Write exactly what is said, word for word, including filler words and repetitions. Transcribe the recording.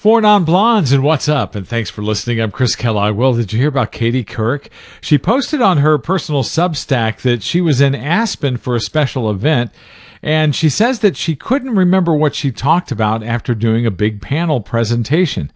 Four non-blondes and what's up? And thanks for listening. I'm Chris Kellogg. Well, did you hear about Katie Couric? She posted on her personal Substack that she was in Aspen for a special event, and she says that she couldn't remember what she talked about after doing a big panel presentation.